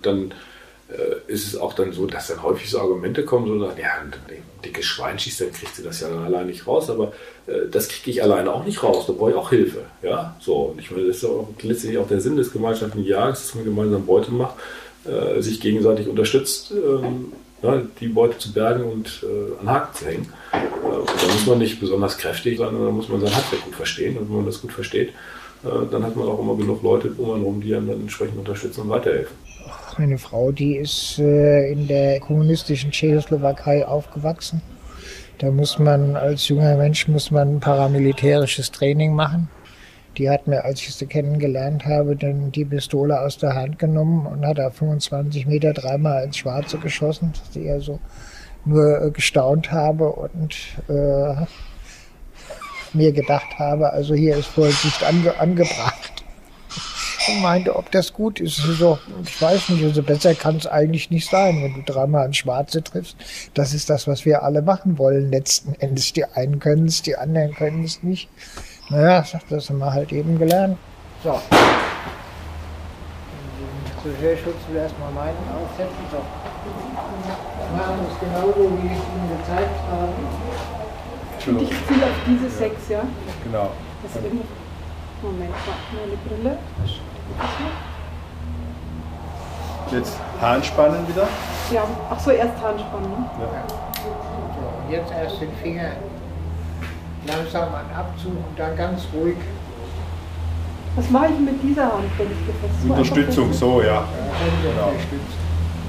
dann ist es auch dann so, dass dann häufig so Argumente kommen, so sagen, ja, ein dickes Schwein schießt, dann kriegt sie das ja dann allein nicht raus, aber das kriege ich alleine auch nicht raus, da brauche ich auch Hilfe. Ja? So, und ich meine, das ist auch letztlich auch der Sinn des gemeinschaftlichen Jagds, dass man gemeinsam Beute macht, sich gegenseitig unterstützt, die Beute zu bergen und an Haken zu hängen. Und da muss man nicht besonders kräftig sein, sondern da muss man sein Handwerk gut verstehen. Und wenn man das gut versteht, dann hat man auch immer genug Leute um einen herum, die einem dann entsprechend unterstützen und weiterhelfen. Meine Frau, die ist in der kommunistischen Tschechoslowakei aufgewachsen. Da muss man als junger Mensch ein paramilitärisches Training machen. Die hat mir, als ich sie kennengelernt habe, dann die Pistole aus der Hand genommen und hat auf 25 Meter dreimal ins Schwarze geschossen, dass ich also nur gestaunt habe und mir gedacht habe, also hier ist Vorsicht angebracht. Und meinte, ob das gut ist. So, ich weiß nicht, also besser kann es eigentlich nicht sein, wenn du dreimal ins Schwarze triffst. Das ist das, was wir alle machen wollen letzten Endes. Die einen können es, die anderen können es nicht. Naja, das haben wir halt eben gelernt. So. Zu Hörschutz will erstmal meinen aufsetzen. So. Wir machen es genauso, wie ich Ihnen gezeigt habe. Und ich ziele auf diese 6, ja? Genau. Das ist irgendwie... Moment, meine Brille. Jetzt Harnspannen wieder. Ja, ach so, erst Harnspannen. Ne? Ja. So, und jetzt erst den Finger langsam an Abzug und dann ganz ruhig. Was mache ich mit dieser Hand, wenn ich gefasst habe? Unterstützung, so ja. Genau. Unterstützt.